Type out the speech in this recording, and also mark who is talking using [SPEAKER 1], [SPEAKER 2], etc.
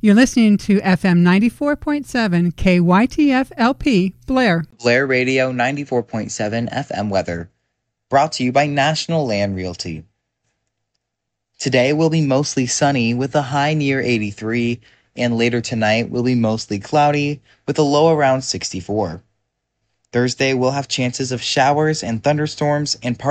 [SPEAKER 1] You're listening to FM 94.7 KYTF LP, Blair.
[SPEAKER 2] Blair Radio 94.7 FM weather. Brought to you by National Land Realty. Today will be mostly sunny with a high near 83, and later tonight will be mostly cloudy with a low around 64. Thursday will have chances of showers and thunderstorms and